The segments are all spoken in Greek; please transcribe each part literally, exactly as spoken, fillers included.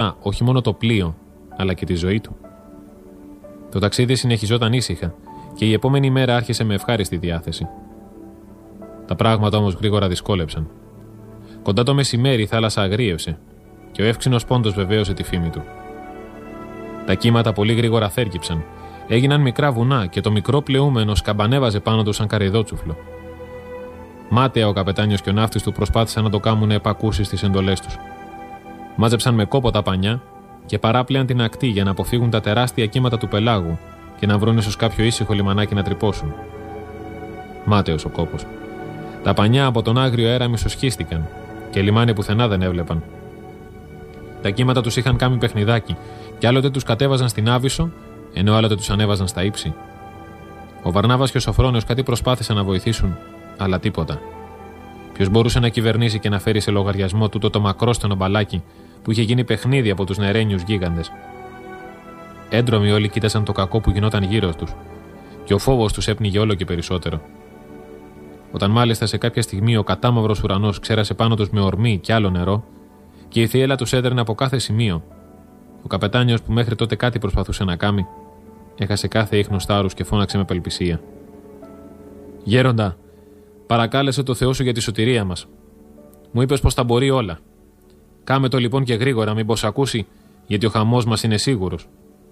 ξανά όχι μόνο το πλοίο, αλλά και τη ζωή του. Το ταξίδι συνεχιζόταν ήσυχα και η επόμενη μέρα άρχισε με ευχάριστη διάθεση. Τα πράγματα όμως γρήγορα δυσκόλεψαν. Κοντά το μεσημέρι η θάλασσα αγρίευσε και ο εύξηνος πόντος βεβαίωσε τη φήμη του. Τα κύματα πολύ γρήγορα θέρκυψαν, έγιναν μικρά βουνά και το μικρό πλεούμενο σκαμπανέβαζε πάνω του σαν καρυδότσουφλο. Μάταια ο καπετάνιος και ο ναύτης του προσπάθησαν να το κάνουν να επακούσει στις εντολές τους. Μάζεψαν με κόπο τα πανιά και παράπλεαν την ακτή για να αποφύγουν τα τεράστια κύματα του πελάγου και να βρουν ίσως κάποιο ήσυχο λιμανάκι να τρυπώσουν. Μάταιος ο κόπος. Τα πανιά από τον άγριο αέρα μισοσχίστηκαν και λιμάνι πουθενά δεν έβλεπαν. Τα κύματα τους είχαν κάνει παιχνιδάκι και άλλοτε τους κατέβαζαν στην Άβυσσο, ενώ άλλοτε τους ανέβαζαν στα ύψη. Ο Βαρνάβας και ο Σοφρόνιος κάτι προσπάθησαν να βοηθήσουν, αλλά τίποτα. Ποιος μπορούσε να κυβερνήσει και να φέρει σε λογαριασμό τούτο το μακρόστενο μπαλάκι που είχε γίνει παιχνίδι από τους νερένιους γίγαντες. Έντρομοι όλοι κοίτασαν το κακό που γινόταν γύρω τους, και ο φόβος τους έπνιγε όλο και περισσότερο. Όταν μάλιστα σε κάποια στιγμή ο κατάμαυρος ουρανός ξέρασε πάνω τους με ορμή και άλλο νερό, και η θύελλα τους έδερνε από κάθε σημείο, ο καπετάνιος που μέχρι τότε κάτι προσπαθούσε να κάνει, έχασε κάθε ίχνος θάρρους και φώναξε με απελπισία. «Γέροντα, παρακάλεσε το Θεό σου για τη σωτηρία μας. Μου είπες πως τα μπορεί όλα. Κάμε το λοιπόν και γρήγορα, μήπως ακούσει, γιατί ο χαμός μας είναι σίγουρος».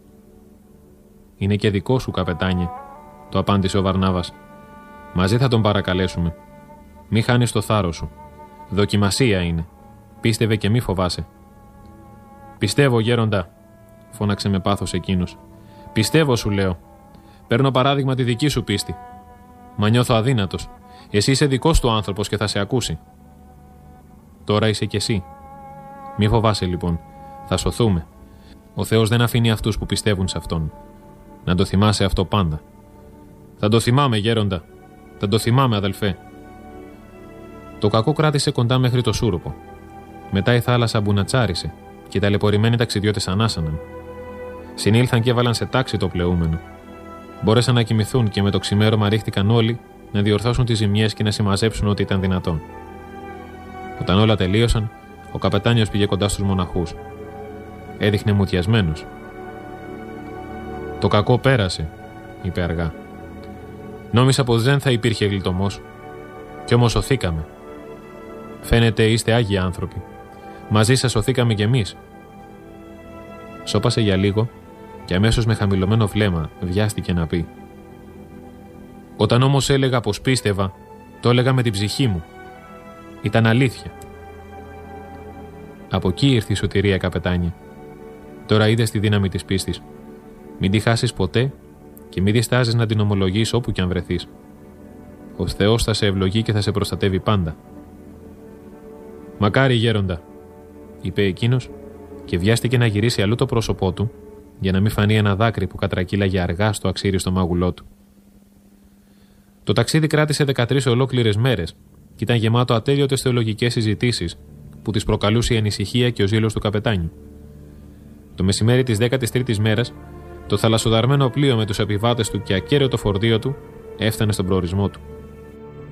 «Είναι και δικό σου, καπετάνιε», το απάντησε ο Βαρνάβας. «Μαζί θα τον παρακαλέσουμε. Μη χάνεις το θάρρος σου. Δοκιμασία είναι. Πίστευε και μη φοβάσαι». «Πιστεύω, γέροντα», φώναξε με πάθος εκείνος. «Πιστεύω, σου λέω. Παίρνω παράδειγμα τη δική σου πίστη. Μα νιώθω αδύνατος. Εσύ είσαι δικός του άνθρωπος και θα σε ακούσει». «Τώρα είσαι κι εσύ. Μη φοβάσαι λοιπόν. Θα σωθούμε. Ο Θεός δεν αφήνει αυτούς που πιστεύουν σε Αυτόν. Να το θυμάσαι αυτό πάντα». «Θα το θυμάμαι, γέροντα. Θα το θυμάμαι, αδελφέ». Το κακό κράτησε κοντά μέχρι το Σούρουπο. Μετά η θάλασσα μπουνατσάρισε και οι ταλαιπωρημένοι ταξιδιώτες ανάσαναν. Συνήλθαν και έβαλαν σε τάξη το πλεούμενο. Μπόρεσαν να κοιμηθούν και με το ξημέρωμα ρίχτηκαν όλοι να διορθώσουν τις ζημιές και να συμμαζέψουν ό,τι ήταν δυνατόν. Όταν όλα τελείωσαν, ο καπετάνιος πήγε κοντά στους μοναχούς. Έδειχνε μουτιασμένος. «Το κακό πέρασε», είπε αργά. «Νόμισα πως δεν θα υπήρχε γλιτωμός. Κι όμως σωθήκαμε. Φαίνεται είστε άγιοι άνθρωποι. Μαζί σας σωθήκαμε κι εμείς». Σώπασε για λίγο και αμέσως με χαμηλωμένο βλέμμα βιάστηκε να πει: «Όταν όμως έλεγα πως πίστευα, το έλεγα με την ψυχή μου. Ήταν αλήθεια». «Από εκεί ήρθε η σωτηρία, καπετάνιε. Τώρα είδες τη δύναμη της πίστης. Μην τη χάσεις ποτέ και μην διστάζεις να την ομολογείς όπου κι αν βρεθείς. Ο Θεός θα σε ευλογεί και θα σε προστατεύει πάντα». «Μακάρι, γέροντα», είπε εκείνος και βιάστηκε να γυρίσει αλλού το πρόσωπό του για να μην φανεί ένα δάκρυ που κατρακύλαγε αργά στο αξίριστο μάγουλό του. Το ταξίδι κράτησε δεκατρείς ολόκληρες μέρες και ήταν γεμάτο ατέλειωτες θεολογικές συζητήσεις που τις προκαλούσε η ανησυχία και ο ζήλος του καπετάνιου. Το μεσημέρι της δέκατης τρίτης μέρας, το θαλασσοδαρμένο πλοίο με τους επιβάτες του και ακέραιο το φορτίο του έφτανε στον προορισμό του.